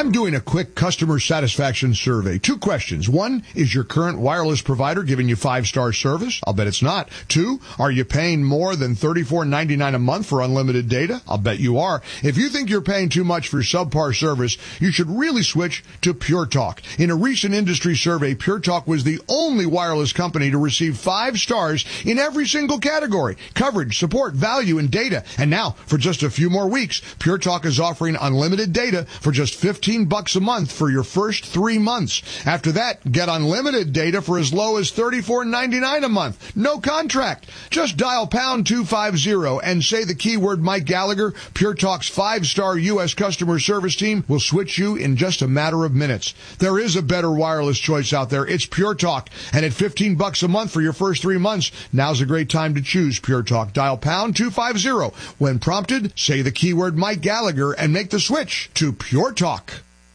I'm doing a quick customer satisfaction survey. 2 questions. 1, is your current wireless provider giving you 5-star service? I'll bet it's not. 2, are you paying more than $34.99 a month for unlimited data? I'll bet you are. If you think you're paying too much for subpar service, you should really switch to Pure Talk. In a recent industry survey, Pure Talk was the only wireless company to receive 5 stars in every single category: coverage, support, value, and data. And now, for just a few more weeks, Pure Talk is offering unlimited data for just $15 a month for your first 3 months. After that, get unlimited data for as low as $34.99 a month. No contract. Just dial pound 250 and say the keyword Mike Gallagher. Pure Talk's 5-star U.S. customer service team will switch you in just a matter of minutes. There is a better wireless choice out there. It's Pure Talk. And at $15 a month for your first 3 months, now's a great time to choose Pure Talk. Dial pound 250. When prompted, say the keyword Mike Gallagher and make the switch to Pure Talk.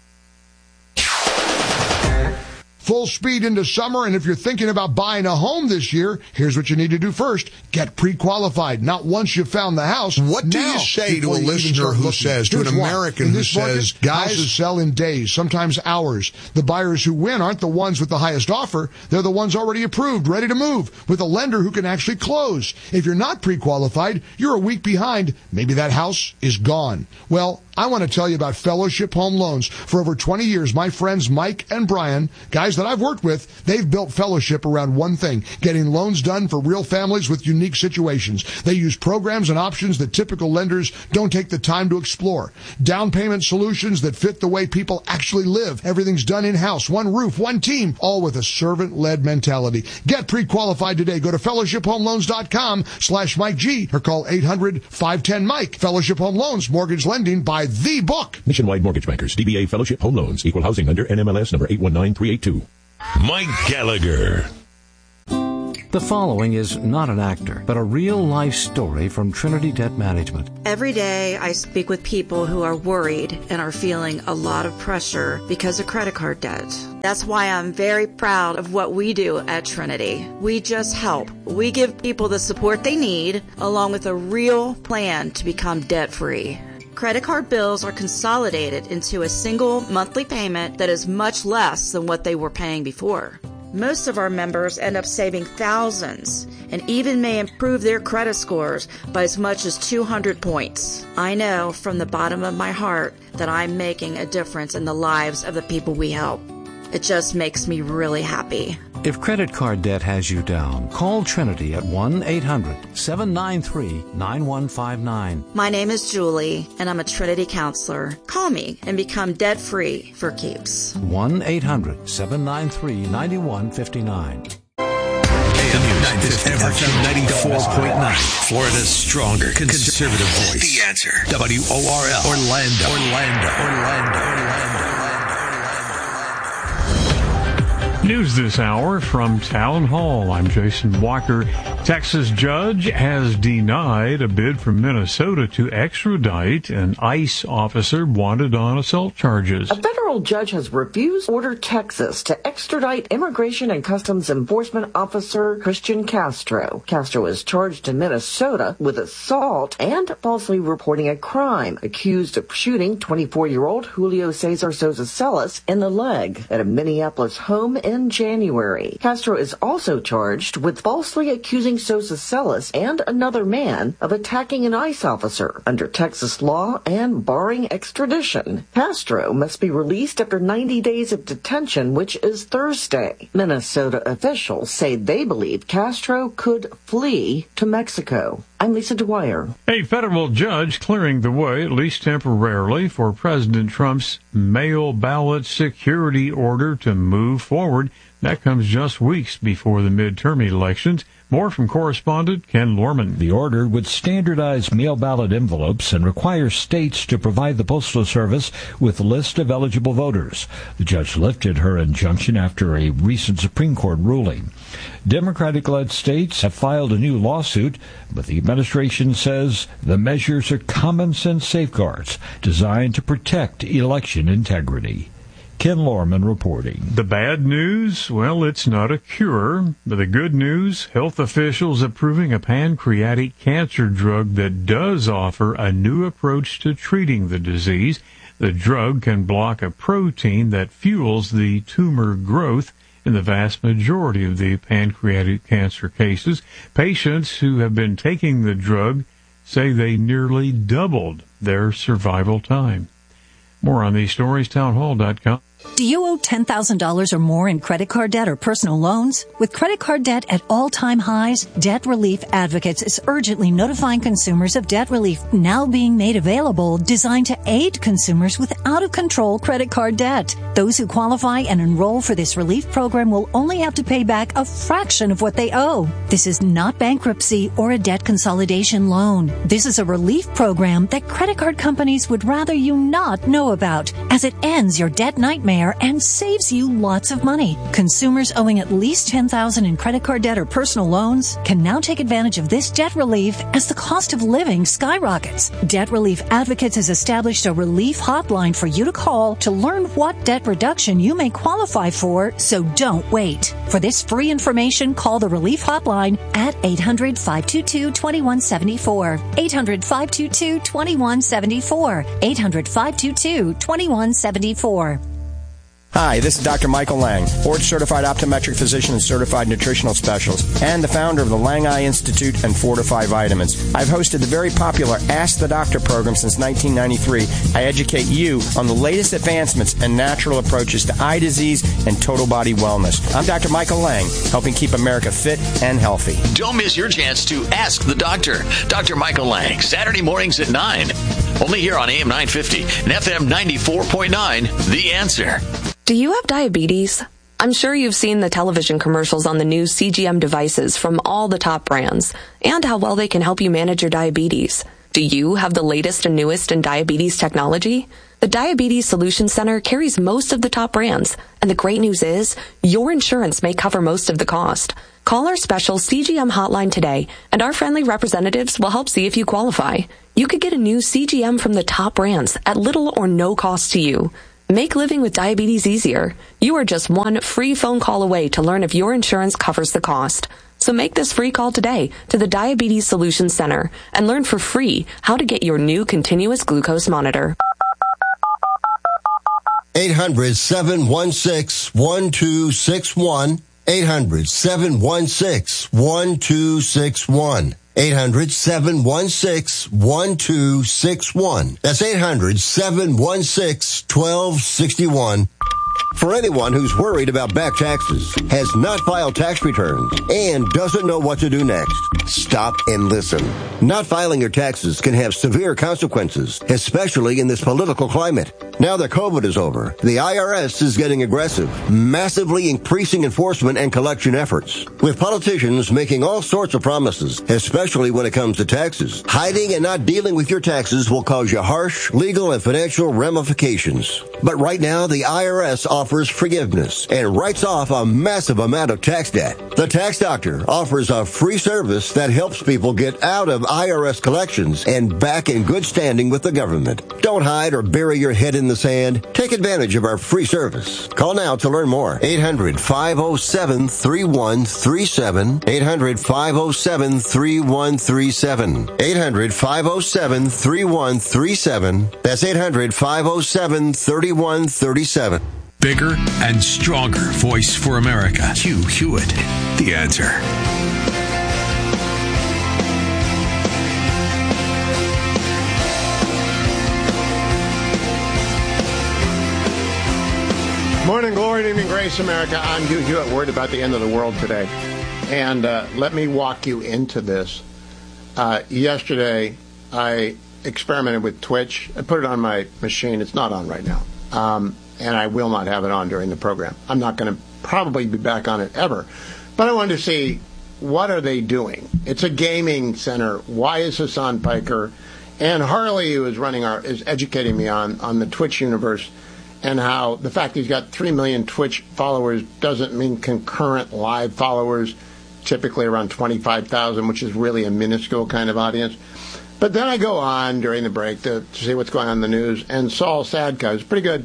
Full speed into summer, and if you're thinking about buying a home this year, here's what you need to do first. Get pre-qualified. Not once you've found the house. What do you say to a listener who says, to an American who says, guys, houses sell in days, sometimes hours. The buyers who win aren't the ones with the highest offer. They're the ones already approved, ready to move, with a lender who can actually close. If you're not pre-qualified, you're a week behind. Maybe that house is gone. Well, I want to tell you about Fellowship Home Loans. For over 20 years, my friends Mike and Brian, guys that I've worked with, they've built Fellowship around one thing: getting loans done for real families with unique situations. They use programs and options that typical lenders don't take the time to explore. Down payment solutions that fit the way people actually live. Everything's done in-house, one roof, one team, all with a servant-led mentality. Get pre-qualified today. Go to fellowshiphomeloans.com/Mike G or call 800-510-MIKE. Fellowship Home Loans, mortgage lending by the book. Nationwide Mortgage Bankers, DBA Fellowship Home Loans, Equal Housing Lender, NMLS number 819382. Mike Gallagher. The following is not an actor, but a real-life story from Trinity Debt Management. Every day I speak with people who are worried and are feeling a lot of pressure because of credit card debt. That's why I'm very proud of what we do at Trinity. We just help. We give people the support they need, along with a real plan to become debt-free. Credit card bills are consolidated into a single monthly payment that is much less than what they were paying before. Most of our members end up saving thousands and even may improve their credit scores by as much as 200 points. I know from the bottom of my heart that I'm making a difference in the lives of the people we help. It just makes me really happy. If credit card debt has you down, call Trinity at 1-800-793-9159. My name is Julie, and I'm a Trinity counselor. Call me and become debt-free for keeps. 1-800-793-9159. AM 94.9. Florida's stronger conservative voice. The Answer. WORL. Orlando. News this hour from Town Hall. I'm Jason Walker. Texas judge has denied a bid from Minnesota to extradite an ICE officer wanted on assault charges. A federal judge has refused to order Texas to extradite Immigration and Customs Enforcement Officer Christian Castro. Castro is charged in Minnesota with assault and falsely reporting a crime, accused of shooting 24-year-old Julio Cesar Sosa Celis in the leg at a Minneapolis home in January. Castro is also charged with falsely accusing Sosa Celis and another man of attacking an ICE officer under Texas law and barring extradition. Castro must be released after 90 days of detention, which is Thursday. Minnesota officials say they believe Castro could flee to Mexico. I'm Lisa Dwyer. A federal judge clearing the way, at least temporarily, for President Trump's mail ballot security order to move forward. That comes just weeks before the midterm elections. More from correspondent Ken Lorman. The order would standardize mail ballot envelopes and require states to provide the Postal Service with a list of eligible voters. The judge lifted her injunction after a recent Supreme Court ruling. Democratic-led states have filed a new lawsuit, but the administration says the measures are common-sense safeguards designed to protect election integrity. Ken Lorman reporting. The bad news? Well, it's not a cure. But the good news, health officials approving a pancreatic cancer drug that does offer a new approach to treating the disease. The drug can block a protein that fuels the tumor growth. In the vast majority of the pancreatic cancer cases, patients who have been taking the drug say they nearly doubled their survival time. More on these stories, townhall.com. Do you owe $10,000 or more in credit card debt or personal loans? With credit card debt at all-time highs, Debt Relief Advocates is urgently notifying consumers of debt relief now being made available, designed to aid consumers with out-of-control credit card debt. Those who qualify and enroll for this relief program will only have to pay back a fraction of what they owe. This is not bankruptcy or a debt consolidation loan. This is a relief program that credit card companies would rather you not know about, as it ends your debt nightmare and saves you lots of money. Consumers owing at least $10,000 in credit card debt or personal loans can now take advantage of this debt relief as the cost of living skyrockets. Debt Relief Advocates has established a relief hotline for you to call to learn what debt reduction you may qualify for, so don't wait. For this free information, call the relief hotline at 800-522-2174. 800-522-2174. 800-522-2174. Hi, this is Dr. Michael Lang, board-certified optometric physician and certified nutritional specialist, and the founder of the Lang Eye Institute and Fortify Vitamins. I've hosted the very popular Ask the Doctor program since 1993. I educate you on the latest advancements and natural approaches to eye disease and total body wellness. I'm Dr. Michael Lang, helping keep America fit and healthy. Don't miss your chance to Ask the Doctor. Dr. Michael Lang, Saturday mornings at 9. Only here on AM 950 and FM 94.9, The Answer. Do you have diabetes? I'm sure you've seen the television commercials on the new CGM devices from all the top brands and how well they can help you manage your diabetes. Do you have the latest and newest in diabetes technology? The Diabetes Solutions Center carries most of the top brands, and the great news is your insurance may cover most of the cost. Call our special CGM hotline today, and our friendly representatives will help see if you qualify. You could get a new CGM from the top brands at little or no cost to you. Make living with diabetes easier. You are just one free phone call away to learn if your insurance covers the cost. So make this free call today to the Diabetes Solutions Center and learn for free how to get your new continuous glucose monitor. 800-716-1261. 800-716-1261. 800-716-1261. That's 800-716-1261. For anyone who's worried about back taxes, has not filed tax returns, and doesn't know what to do next, stop and listen. Not filing your taxes can have severe consequences, especially in this political climate. Now that COVID is over, the IRS is getting aggressive, massively increasing enforcement and collection efforts. With politicians making all sorts of promises, especially when it comes to taxes, hiding and not dealing with your taxes will cause you harsh legal and financial ramifications. But right now, the IRS offers forgiveness and writes off a massive amount of tax debt. The Tax Doctor offers a free service that helps people get out of IRS collections and back in good standing with the government. Don't hide or bury your head in the sand. Take advantage of our free service. Call now to learn more. 800-507-3137. 800-507-3137. 800-507-3137. That's 800-507-3137. Bigger and stronger voice for America. Hugh Hewitt, The Answer. Morning glory, evening grace, America. I'm Hugh Hewitt, worried about the end of the world today. And let me walk you into this. Yesterday, I experimented with Twitch. I put it on my machine. It's not on right now. And I will not have it on during the program. I'm not going to probably be back on it ever. But I wanted to see, what are they doing? It's a gaming center. Why is Hassan Piker and Harley, who is is educating me on the Twitch universe, and how the fact that he's got 3 million Twitch followers doesn't mean concurrent live followers, typically around 25,000, which is really a minuscule kind of audience. But then I go on during the break to see what's going on in the news, and Saul Sadka, who's a pretty good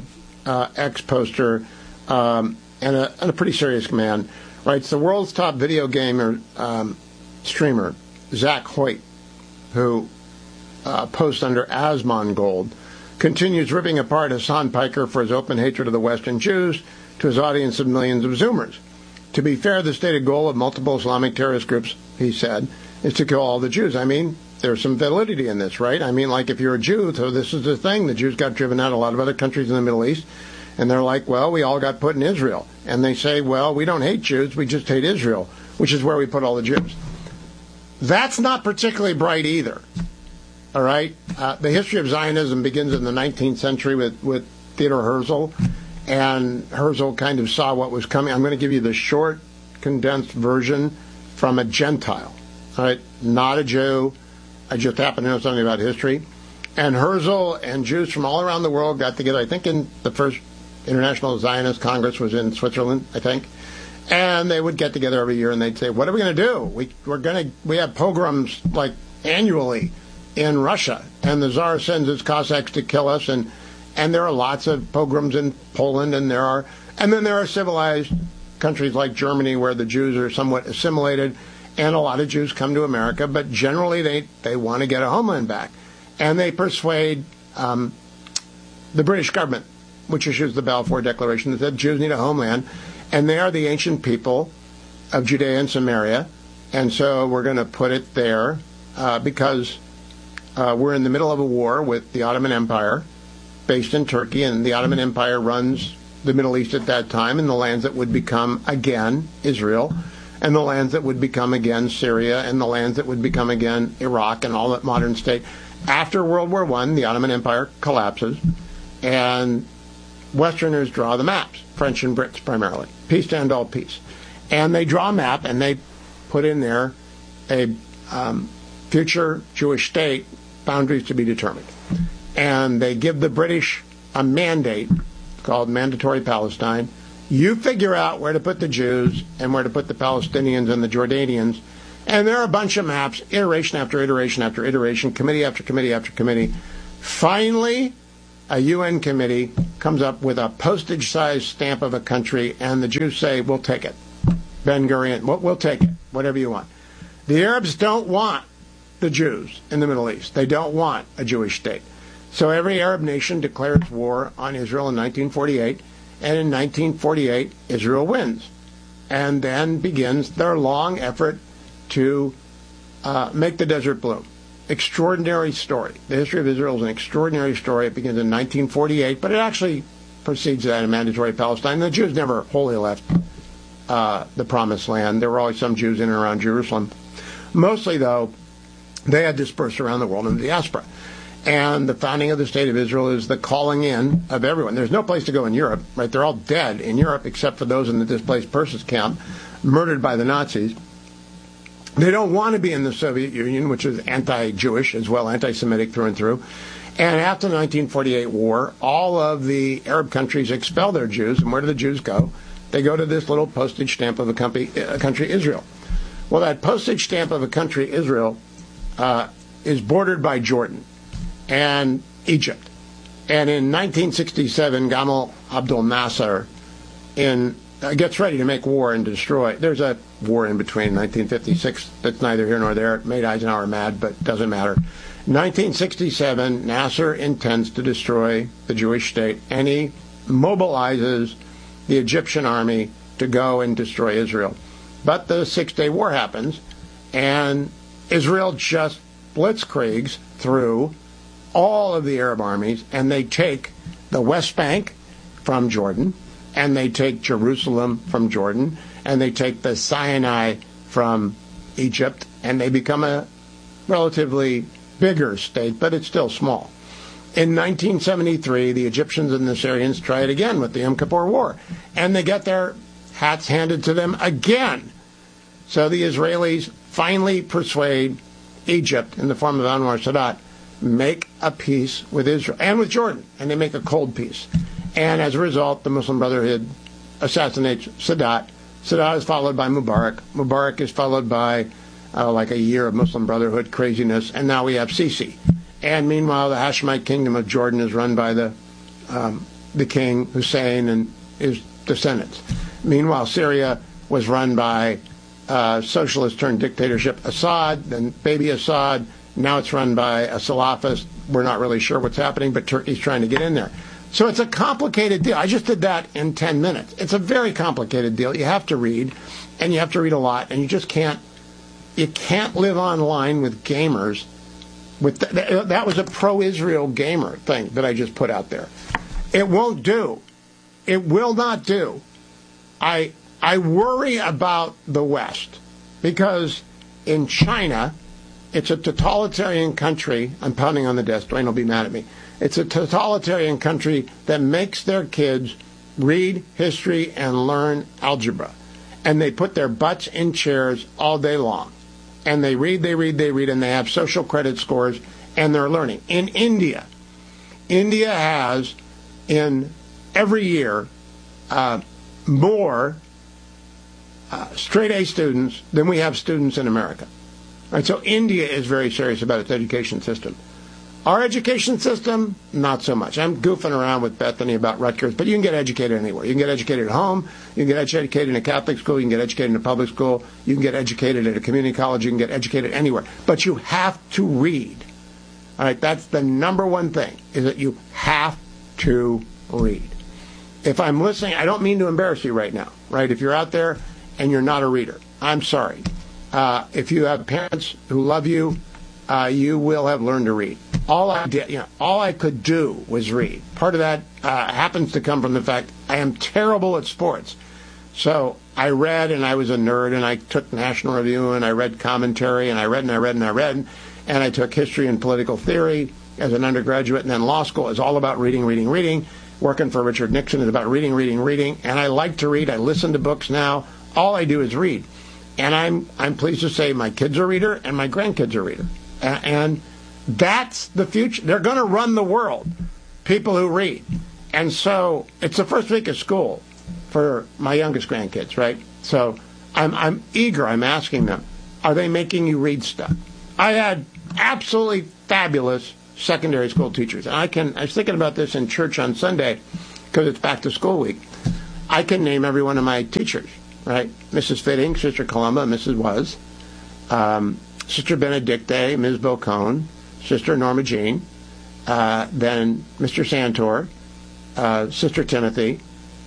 ex-poster, and a pretty serious man, writes, the world's top video gamer streamer, Zach Hoyt, who posts under Asmongold, continues ripping apart Hassan Piker for his open hatred of the Western Jews to his audience of millions of Zoomers. To be fair, the stated goal of multiple Islamic terrorist groups, he said, is to kill all the Jews. I mean, there's some validity in this, right? I mean, like, if you're a Jew, so this is the thing. The Jews got driven out of a lot of other countries in the Middle East, and they're like, well, we all got put in Israel. And they say, well, we don't hate Jews, we just hate Israel, which is where we put all the Jews. That's not particularly bright either, all right? The history of Zionism begins in the 19th century with Theodor Herzl, and Herzl kind of saw what was coming. I'm going to give you the short, condensed version from a Gentile, all right? Not a Jew. I just happen to know something about history. And Herzl and Jews from all around the world got together. I think in the first International Zionist Congress was in Switzerland, I think. And they would get together every year and they'd say, what are we going to do? We have pogroms like annually in Russia, and the Tsar sends his Cossacks to kill us, and there are lots of pogroms in Poland, and then there are civilized countries like Germany where the Jews are somewhat assimilated, and a lot of Jews come to America, but generally they want to get a homeland back. And they persuade the British government, which issues the Balfour Declaration, that said Jews need a homeland, and they are the ancient people of Judea and Samaria, and so we're going to put it there because we're in the middle of a war with the Ottoman Empire, based in Turkey, and the Ottoman Empire runs the Middle East at that time, and the lands that would become, again, Israel, and the lands that would become, again, Syria, and the lands that would become, again, Iraq, and all that modern state. After World War I, the Ottoman Empire collapses, and Westerners draw the maps, French and Brits primarily, peace to end all peace. And they draw a map, and they put in there a future Jewish state, boundaries to be determined. And they give the British a mandate called Mandatory Palestine. You figure out where to put the Jews and where to put the Palestinians and the Jordanians. And there are a bunch of maps, iteration after iteration after iteration, committee after committee after committee. Finally, a UN committee comes up with a postage-sized stamp of a country, and the Jews say, we'll take it. Ben Gurion, we'll take it, whatever you want. The Arabs don't want the Jews in the Middle East. They don't want a Jewish state. So every Arab nation declares war on Israel in 1948, and in 1948, Israel wins. And then begins their long effort to make the desert bloom. Extraordinary story. The history of Israel is an extraordinary story. It begins in 1948, but it actually precedes that in Mandatory Palestine. The Jews never wholly left the Promised Land. There were always some Jews in and around Jerusalem. Mostly, though, they had dispersed around the world in the diaspora. And the founding of the State of Israel is the calling in of everyone. There's no place to go in Europe, right? They're all dead in Europe except for those in the displaced persons camp, murdered by the Nazis. They don't want to be in the Soviet Union, which is anti-Jewish as well, anti-Semitic through and through. And after the 1948 war, all of the Arab countries expel their Jews. And where do the Jews go? They go to this little postage stamp of a country, Israel. Well, that postage stamp of a country, Israel, is bordered by Jordan and Egypt. And in 1967, Gamal Abdel Nasser gets ready to make war and destroy. There's a war in between 1956 that's neither here nor there. It made Eisenhower mad, but doesn't matter. 1967, Nasser intends to destroy the Jewish state, and he mobilizes the Egyptian army to go and destroy Israel. But the Six-Day War happens, and Israel just blitzkriegs through all of the Arab armies, and they take the West Bank from Jordan, and they take Jerusalem from Jordan, and they take the Sinai from Egypt, and they become a relatively bigger state, but it's still small. In 1973, the Egyptians and the Syrians try it again with the Yom Kippur War, and they get their hats handed to them again. So the Israelis finally persuade Egypt, in the form of Anwar Sadat, make a peace with Israel and with Jordan, and they make a cold peace. And as a result, the Muslim Brotherhood assassinates Sadat. Sadat is followed by Mubarak. Mubarak is followed by like a year of Muslim Brotherhood craziness, and now we have Sisi. And meanwhile, the Hashemite kingdom of Jordan is run by the the king, Hussein, and his descendants. Meanwhile, Syria was run by socialist turned dictatorship Assad, then baby Assad. Now it's run by a Salafist. We're not really sure what's happening, but Turkey's trying to get in there. So it's a complicated deal. I just did that in 10 minutes. It's a very complicated deal. You have to read, and you have to read a lot, and you just can't live online with gamers. That was a pro-Israel gamer thing that I just put out there. It won't do. It will not do. I worry about the West because in China, it's a totalitarian country. I'm pounding on the desk. Dwayne will be mad at me. It's a totalitarian country that makes their kids read history and learn algebra. And they put their butts in chairs all day long. And they read, and they have social credit scores, and they're learning. In India has, in every year, more straight A students than we have students in America. Right, so India is very serious about its education system. Our education system, not so much. I'm goofing around with Bethany about Rutgers, but you can get educated anywhere. You can get educated at home. You can get educated in a Catholic school. You can get educated in a public school. You can get educated at a community college. You can get educated anywhere. But you have to read. All right, that's the number one thing, is that you have to read. If I'm listening, I don't mean to embarrass you right now, right? If you're out there and you're not a reader, I'm sorry. If you have parents who love you, you will have learned to read. All I could do was read. Part of that happens to come from the fact I am terrible at sports. So I read, and I was a nerd, and I took National Review, and I read commentary, and I read, and I took history and political theory as an undergraduate, and then law school is all about reading. Working for Richard Nixon is about reading, and I like to read. I listen to books now. All I do is read. And I'm pleased to say my kids are a reader, and my grandkids are a reader. And that's the future. They're going to run the world, people who read. And so it's the first week of school for my youngest grandkids, right? So I'm eager. I'm asking them, are they making you read stuff? I had absolutely fabulous secondary school teachers. And I was thinking about this in church on Sunday because it's back to school week. I can name every one of my teachers, right? Mrs. Fitting, Sister Columba, Mrs. Was, Sister Benedicte, Ms. Bocone, Sister Norma Jean, then Mr. Santor, Sister Timothy,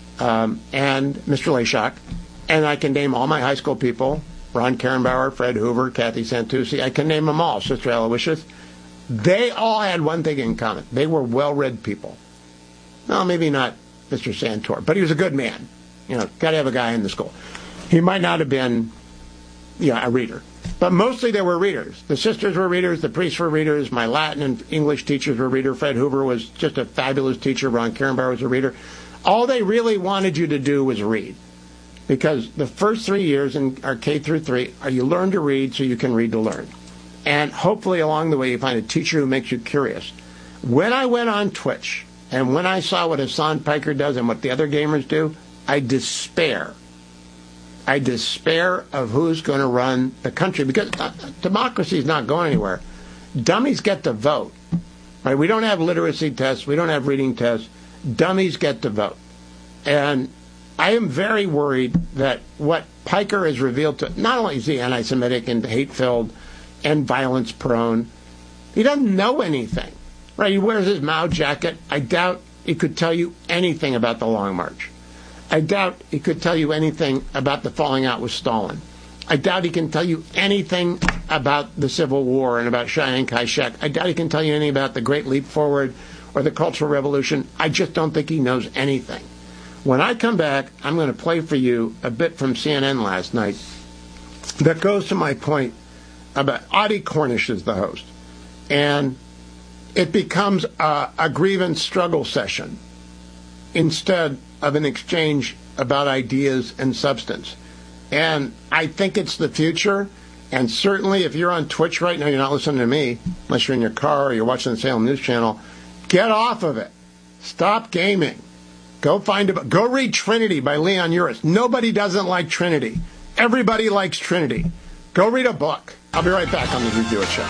and Mr. Lashak. And I can name all my high school people, Ron Karenbauer, Fred Hoover, Kathy Santucci. I can name them all, Sister Aloysius. They all had one thing in common. They were well-read people. Well, maybe not Mr. Santor, but he was a good man. Got to have a guy in the school. He might not have been, a reader. But mostly they were readers. The sisters were readers. The priests were readers. My Latin and English teachers were readers. Fred Hoover was just a fabulous teacher. Ron Karenbauer was a reader. All they really wanted you to do was read. Because the first 3 years in our K through 3 are you learn to read so you can read to learn. And hopefully along the way you find a teacher who makes you curious. When I went on Twitch and when I saw what Hassan Piker does and what the other gamers do, I despair. I despair of who's going to run the country because democracy is not going anywhere. Dummies get to vote. Right? We don't have literacy tests. We don't have reading tests. Dummies get to vote. And I am very worried that what Piker has revealed to not only is he anti-Semitic and hate-filled and violence-prone, he doesn't know anything. Right? He wears his Mao jacket. I doubt he could tell you anything about the Long March. I doubt he could tell you anything about the falling out with Stalin. I doubt he can tell you anything about the Civil War and about Chiang Kai-shek. I doubt he can tell you anything about the Great Leap Forward or the Cultural Revolution. I just don't think he knows anything. When I come back, I'm going to play for you a bit from CNN last night that goes to my point about Audie Cornish is the host. And it becomes a grievance struggle session instead of an exchange about ideas and substance. And I think it's the future. And certainly if you're on Twitch right now, you're not listening to me, unless you're in your car or you're watching the Salem News Channel, get off of it. Stop gaming. Go read Trinity by Leon Uris. Nobody doesn't like Trinity. Everybody likes Trinity. Go read a book. I'll be right back on the Hugh Hewitt Show.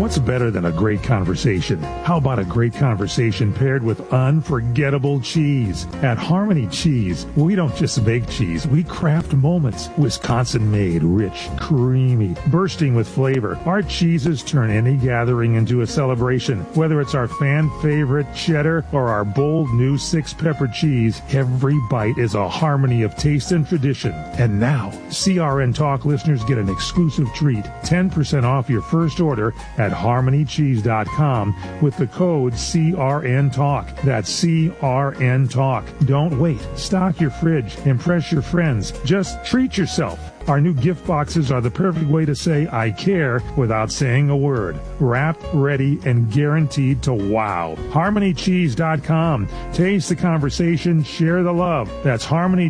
What's better than a great conversation? How about a great conversation paired with unforgettable cheese? At Harmony Cheese, we don't just make cheese, we craft moments. Wisconsin-made, rich, creamy, bursting with flavor. Our cheeses turn any gathering into a celebration. Whether it's our fan favorite cheddar or our bold new 6-pepper cheese, every bite is a harmony of taste and tradition. And now, CRN Talk listeners get an exclusive treat, 10% off your first order at harmonycheese.com with the code CRN Talk. That's CRN Talk. Don't wait. Stock your fridge. Impress your friends. Just treat yourself. Our new gift boxes are the perfect way to say I care without saying a word. Wrapped, ready, and guaranteed to wow. HarmonyCheese.com. Taste the conversation, share the love. That's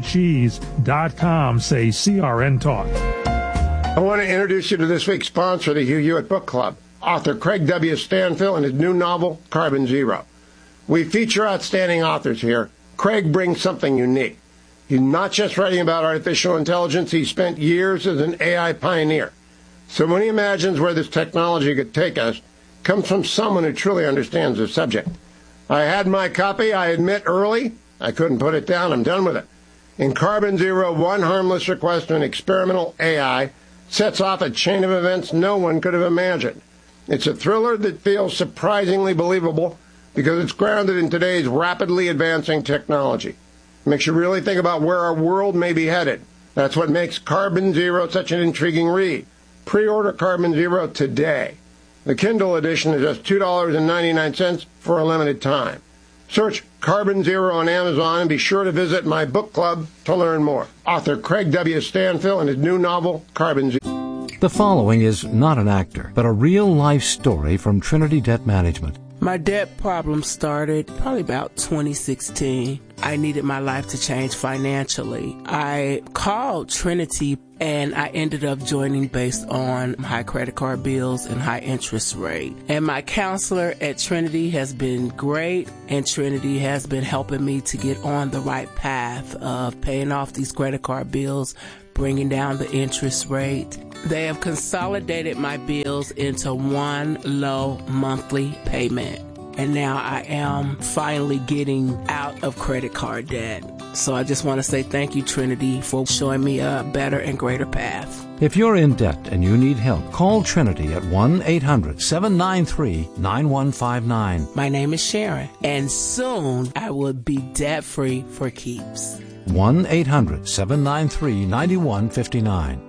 HarmonyCheese.com. Say CRN Talk. I want to introduce you to this week's sponsor, the Hugh Hewitt Book Club. Author Craig W. Stanfill and his new novel, Carbon Zero. We feature outstanding authors here. Craig brings something unique. He's not just writing about artificial intelligence, he spent years as an AI pioneer. So when he imagines where this technology could take us, it comes from someone who truly understands the subject. I had my copy, I admit, early. I couldn't put it down, I'm done with it. In Carbon Zero, one harmless request to an experimental AI sets off a chain of events no one could have imagined. It's a thriller that feels surprisingly believable because it's grounded in today's rapidly advancing technology. It makes you really think about where our world may be headed. That's what makes Carbon Zero such an intriguing read. Pre-order Carbon Zero today. The Kindle edition is just $2.99 for a limited time. Search Carbon Zero on Amazon and be sure to visit my book club to learn more. Author Craig W. Stanfill and his new novel, Carbon Zero. The following is not an actor, but a real-life story from Trinity Debt Management. My debt problem started probably about 2016. I needed my life to change financially. I called Trinity and I ended up joining based on high credit card bills and high interest rate. And my counselor at Trinity has been great, and Trinity has been helping me to get on the right path of paying off these credit card bills, bringing down the interest rate. They have consolidated my bills into one low monthly payment. And now I am finally getting out of credit card debt. So I just want to say thank you, Trinity, for showing me a better and greater path. If you're in debt and you need help, call Trinity at 1-800-793-9159. My name is Sharon, and soon I will be debt-free for keeps. 1-800-793-9159.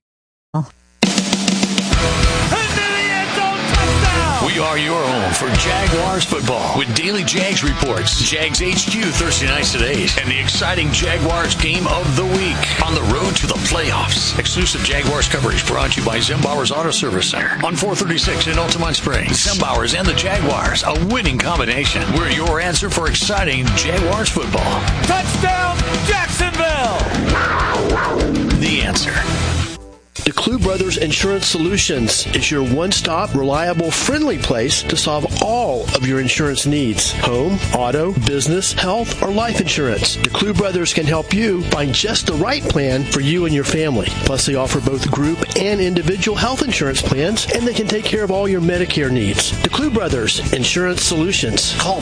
We are your home for Jaguars football with daily Jags reports, Jags HQ Thursday nights at 8, and the exciting Jaguars game of the week on the road to the playoffs. Exclusive Jaguars coverage brought to you by Zembauer's Auto Service Center on 436 in Altamont Springs. Zembauer's and the Jaguars, a winning combination. We're your answer for exciting Jaguars football. Touchdown, Jacksonville! The answer. DeClue Brothers Insurance Solutions is your one-stop, reliable, friendly place to solve all of your insurance needs. Home, auto, business, health, or life insurance. DeClue Brothers can help you find just the right plan for you and your family. Plus, they offer both group and individual health insurance plans, and they can take care of all your Medicare needs. DeClue Brothers Insurance Solutions. Call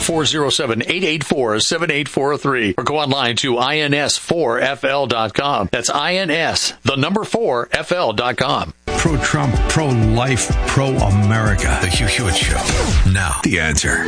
407-884-7843 or go online to ins4fl.com. That's INS, the number 4FL.com. Pro-Trump, pro-life, pro-America. The Hugh Hewitt Show. Now, the answer.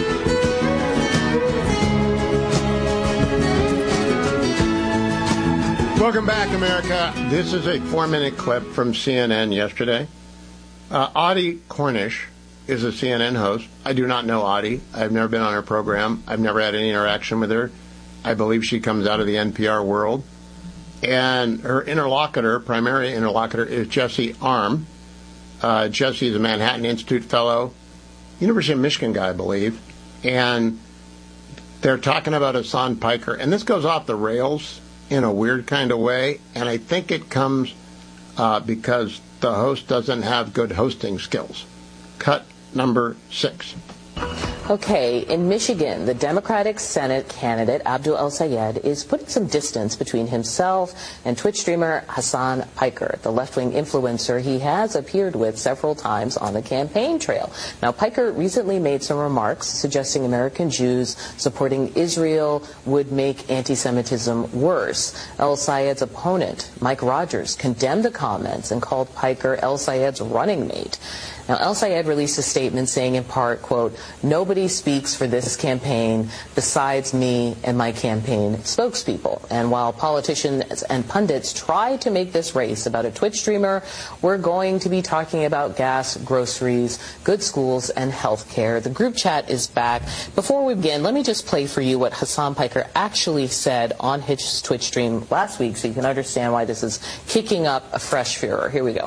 Welcome back, America. This is a 4-minute clip from CNN yesterday. Audie Cornish is a CNN host. I do not know Audie. I've never been on her program. I've never had any interaction with her. I believe she comes out of the NPR world. And her primary interlocutor, is Jesse Arm. Jesse is a Manhattan Institute fellow, University of Michigan guy, I believe. And they're talking about Hasan Piker. And this goes off the rails in a weird kind of way. And I think it comes because the host doesn't have good hosting skills. Cut number 6. Okay, in Michigan, the Democratic Senate candidate Abdul El-Sayed is putting some distance between himself and Twitch streamer Hasan Piker, the left-wing influencer he has appeared with several times on the campaign trail. Now, Piker recently made some remarks suggesting American Jews supporting Israel would make anti-Semitism worse. El-Sayed's opponent, Mike Rogers, condemned the comments and called Piker El-Sayed's running mate. Now, El-Sayed released a statement saying in part, quote, "Nobody speaks for this campaign besides me and my campaign spokespeople." And while politicians and pundits try to make this race about a Twitch streamer, we're going to be talking about gas, groceries, good schools, and health care. The group chat is back. Before we begin, let me just play for you what Hasan Piker actually said on his Twitch stream last week so you can understand why this is kicking up a fresh furor. Here we go.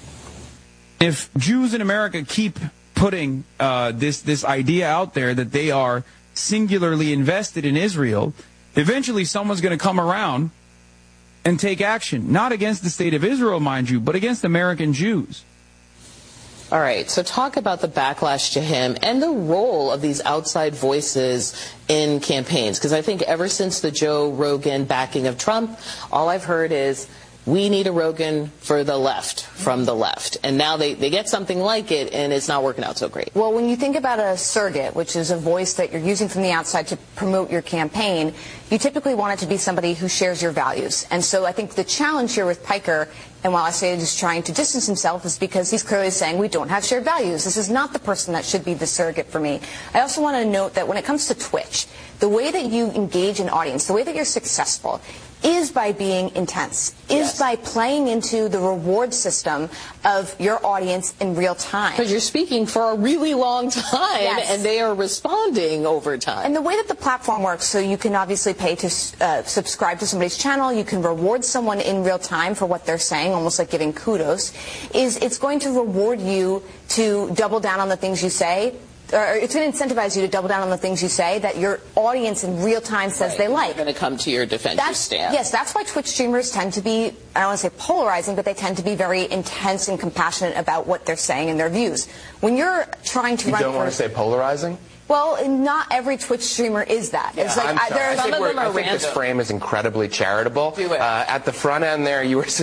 If Jews in America keep putting this idea out there that they are singularly invested in Israel, eventually someone's going to come around and take action, not against the state of Israel, mind you, but against American Jews. All right, so talk about the backlash to him and the role of these outside voices in campaigns, because I think ever since the Joe Rogan backing of Trump, all I've heard is, we need a Rogan for the left, from the left. And now they get something like it, and it's not working out so great. Well, when you think about a surrogate, which is a voice that you're using from the outside to promote your campaign, you typically want it to be somebody who shares your values. And so I think the challenge here with Piker, and while I say he's trying to distance himself, is because he's clearly saying we don't have shared values. This is not the person that should be the surrogate for me. I also want to note that when it comes to Twitch, the way that you engage an audience, the way that you're successful, is by being intense, is by playing into the reward system of your audience in real time. Because you're speaking for a really long time, and they are responding over time. And the way that the platform works, so you can obviously pay to subscribe to somebody's channel, you can reward someone in real time for what they're saying, almost like giving kudos, is it's going to reward you to double down on the things you say, or it's going to incentivize you to double down on the things you say that your audience in real time says they like. They're going to come to your defensive stand. Yes, that's why Twitch streamers tend to be, I don't want to say polarizing, but they tend to be very intense and compassionate about what they're saying and their views. When you're trying to You don't want to say polarizing? Well, not every Twitch streamer is that. Yeah, it's like I think this frame is incredibly charitable. Do it. At the front end there,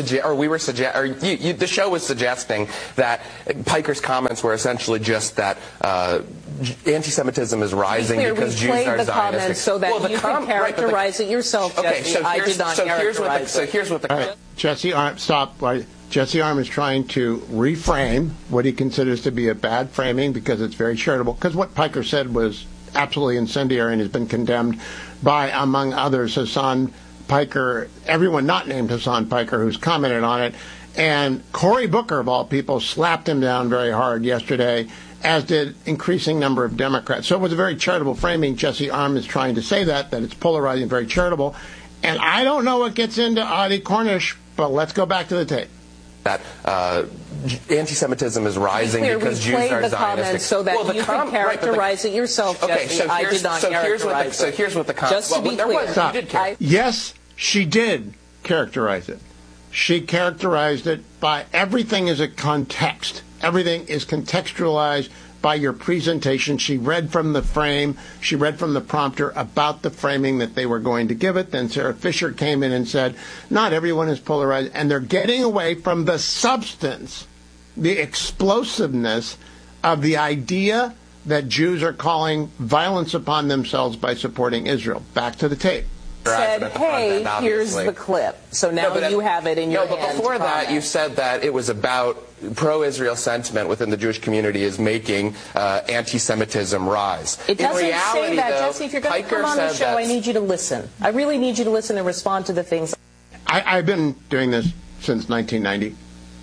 the show was suggesting that Piker's comments were essentially just that anti-Semitism is rising because Jews are Zionistic. Comments so that you can characterize it yourself, Jesse. I did not characterize it. So here's what the... Right. Jesse Arm, stop. Jesse Arm is trying to reframe what he considers to be a bad framing because it's very charitable. Because what Piker said was absolutely incendiary and has been condemned by, among others, Hasan Piker, everyone not named Hasan Piker who's commented on it. And Cory Booker, of all people, slapped him down very hard yesterday, as did increasing number of Democrats. So it was a very charitable framing. Jesse Arm is trying to say that it's polarizing, very charitable. And I don't know what gets into Audie Cornish, but let's go back to the tape. That anti-Semitism is rising because Jews are Zionistic. So that you can characterize it yourself, Jesse. I did not characterize it. So here's what the comment... Just to be clear. Yes, she did characterize it. She characterized it by everything is a context. Everything is contextualized by your presentation. She read from the frame. She read from the prompter about the framing that they were going to give it. Then Sarah Fisher came in and said, not everyone is polarized. And they're getting away from the substance, the explosiveness of the idea that Jews are calling violence upon themselves by supporting Israel. Back to the tape. Said, hey, here's the clip. So now you have it in your hand. No, but before that, you said that it was about pro-Israel sentiment within the Jewish community is making anti-Semitism rise. It doesn't say that, Jesse. If you're going to come on the show, I need you to listen. I really need you to listen and respond to the things. I've been doing this since 1990.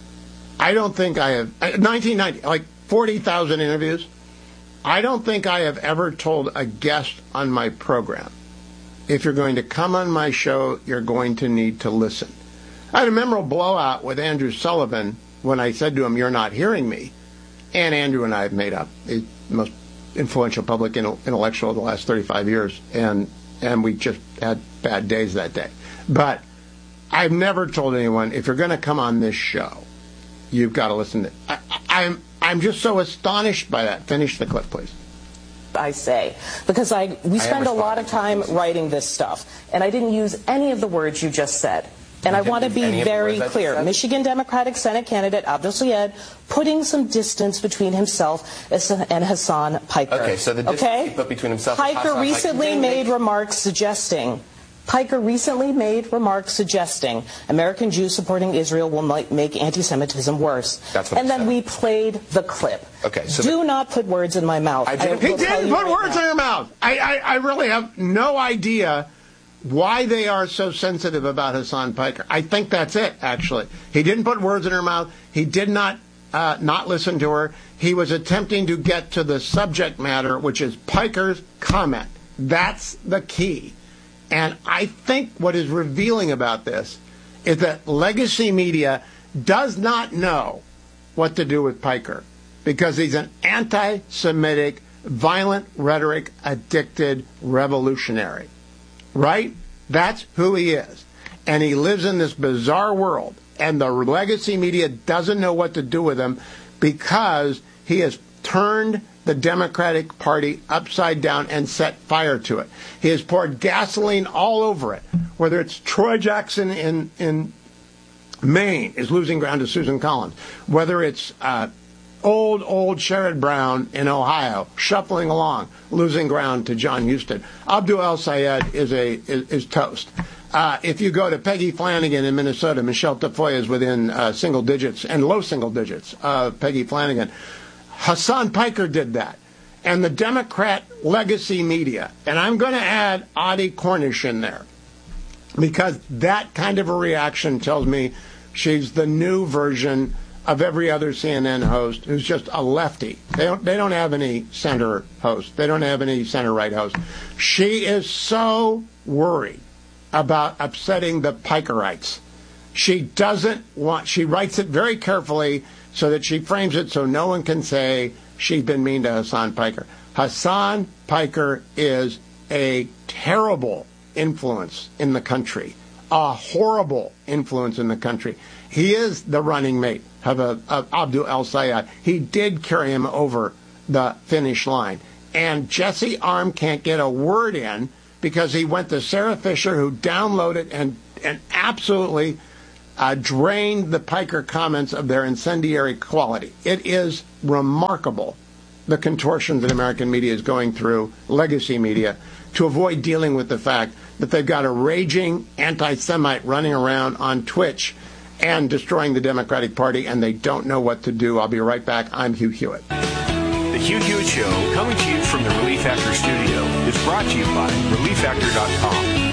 I don't think I have... 1990, like 40,000 interviews. I don't think I have ever told a guest on my program, if you're going to come on my show, you're going to need to listen. I had a memorable blowout with Andrew Sullivan when I said to him, you're not hearing me. And Andrew and I have made up. He's the most influential public intellectual of the last 35 years. And we just had bad days that day. But I've never told anyone, if you're going to come on this show, you've got to listen to it. I'm just so astonished by that. Finish the clip, please. I say, because we spend a lot of time writing this stuff, and I didn't use any of the words you just said. And I want to be very clear. Michigan Democratic Senate candidate Abdul Sayed putting some distance between himself and Hassan Piker. Okay, so the distance he put between himself and Piker Hassan recently made remarks suggesting American Jews supporting Israel will make anti-Semitism worse. And then we played the clip. Okay, so do not put words in my mouth. He didn't put words in your mouth. I really have no idea why they are so sensitive about Hassan Piker. I think that's it, actually. He didn't put words in her mouth. He did not listen to her. He was attempting to get to the subject matter, which is Piker's comment. That's the key. And I think what is revealing about this is that legacy media does not know what to do with Piker because he's an anti-Semitic, violent rhetoric addicted revolutionary. Right? That's who he is. And he lives in this bizarre world. And the legacy media doesn't know what to do with him because he has turned the Democratic Party upside down and set fire to it. He has poured gasoline all over it. Whether it's Troy Jackson in Maine is losing ground to Susan Collins. Whether it's old Sherrod Brown in Ohio, shuffling along, losing ground to John Huston. Abdul El-Sayed is toast. If you go to Peggy Flanagan in Minnesota, Michelle Tafoya is within single digits and low single digits of Peggy Flanagan. Hassan Piker did that. And the Democrat legacy media, and I'm going to add Audie Cornish in there, because that kind of a reaction tells me she's the new version of every other CNN host who's just a lefty. They don't have any center host. They don't have any center-right host. She is so worried about upsetting the Pikerites. She writes it very carefully so that she frames it so no one can say she's been mean to Hassan Piker. Hassan Piker is a terrible influence in the country, a horrible influence in the country. He is the running mate of Abdul El-Sayed. He did carry him over the finish line. And Jesse Arm can't get a word in because he went to Sarah Fisher, who downloaded and absolutely drained the Piker comments of their incendiary quality. It is remarkable, the contortions that American media is going through, legacy media, to avoid dealing with the fact that they've got a raging anti-Semite running around on Twitch and destroying the Democratic Party, and they don't know what to do. I'll be right back. I'm Hugh Hewitt. The Hugh Hewitt Show, coming to you from the Relief Factor studio, is brought to you by ReliefFactor.com.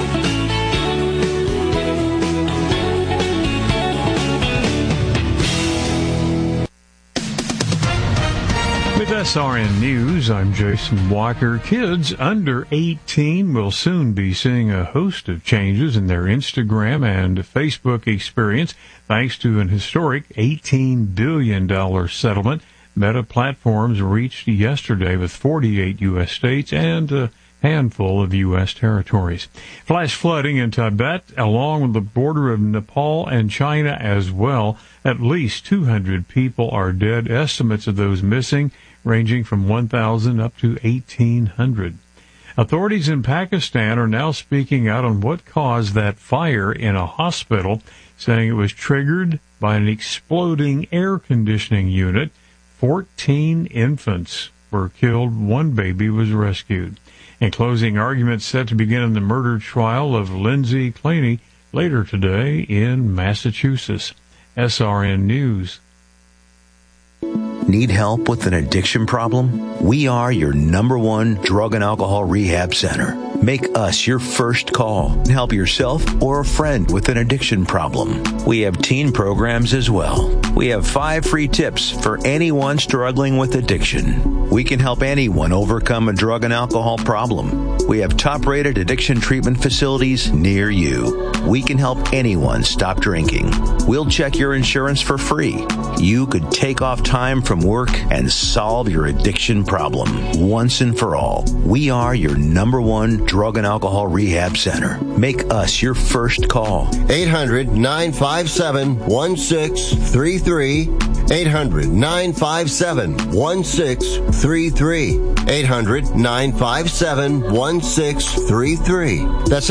With SRN News, I'm Jason Walker. Kids under 18 will soon be seeing a host of changes in their Instagram and Facebook experience thanks to an historic $18 billion settlement Meta Platforms reached yesterday with 48 U.S. states and a handful of U.S. territories. Flash flooding in Tibet, along with the border of Nepal and China as well. At least 200 people are dead. Estimates of those missing ranging from 1,000 up to 1,800. Authorities in Pakistan are now speaking out on what caused that fire in a hospital, saying it was triggered by an exploding air conditioning unit. 14 infants were killed. One baby was rescued. In closing arguments set to begin in the murder trial of Lindsay Claney later today in Massachusetts. SRN News. Need help with an addiction problem? We are your #1 drug and alcohol rehab center. Make us your first call and help yourself or a friend with an addiction problem. We have teen programs as well. We have 5 free tips for anyone struggling with addiction. We can help anyone overcome a drug and alcohol problem. We have top-rated addiction treatment facilities near you. We can help anyone stop drinking. We'll check your insurance for free. You could take off time from work and solve your addiction problem once and for all. We are your #1 drug and alcohol rehab center. Make us your first call. 800-957-1633. 800-957-1633. 800-957-1633. That's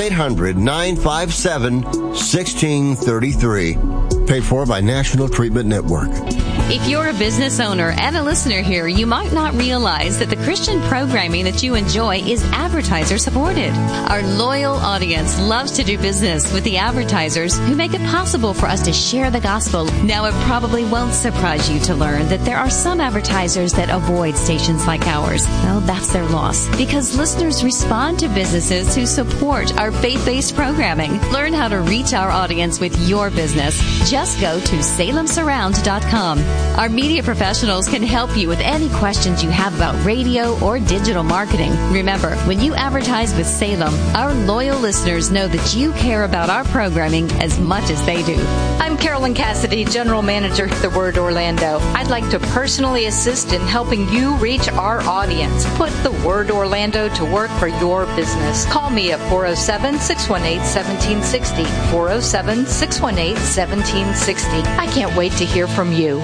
800-957-1633. Paid for by National Treatment Network. If you're a business owner and a listener here, you might not realize that the Christian programming that you enjoy is advertiser supported. Our loyal audience loves to do business with the advertisers who make it possible for us to share the gospel. Now, it probably won't surprise you to learn that there are some advertisers that avoid stations like ours. Well, that's their loss, because listeners respond to businesses who support our faith-based programming. Learn how to reach our audience with your business. Just go to salemsurround.com. Our media professionals can help you with any questions you have about radio or digital marketing. Remember, when you advertise with Salem, our loyal listeners know that you care about our programming as much as they do. I'm Carolyn Cassidy, General Manager at The Word Orlando. I'd like to personally assist in helping you reach our audience. Put The Word Orlando to work for your business. Call me at 407-618-1760. 407-618-1760. I can't wait to hear from you.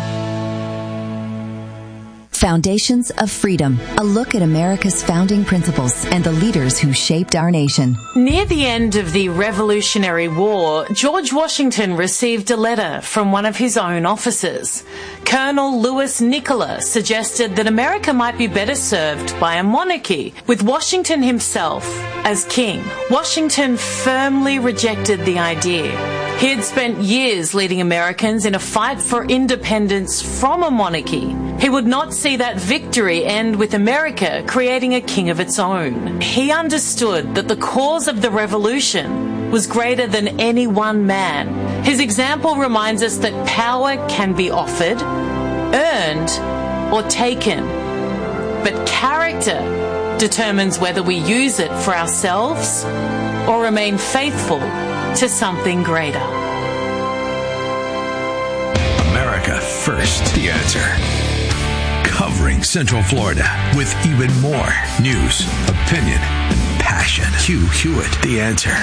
Foundations of Freedom, a look at America's founding principles and the leaders who shaped our nation. Near the end of the Revolutionary War, George Washington received a letter from one of his own officers. Colonel Louis Nicola suggested that America might be better served by a monarchy, with Washington himself as king. Washington firmly rejected the idea. He had spent years leading Americans in a fight for independence from a monarchy. He would not see that victory end with America creating a king of its own. He understood that the cause of the revolution was greater than any one man. His example reminds us that power can be offered, earned, or taken. But character determines whether we use it for ourselves or remain faithful to something greater. America First, The Answer. Covering Central Florida with even more news, opinion, and passion. Hugh Hewitt, The Answer.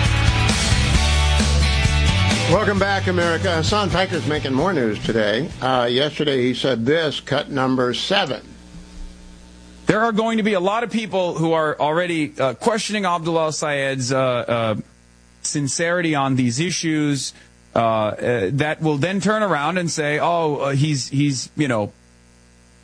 Welcome back, America. Hasan Piker's making more news today. Yesterday he said this, cut number 7. There are going to be a lot of people who are already questioning Abdullah al-Sayed's sincerity on these issues, that will then turn around and say, he's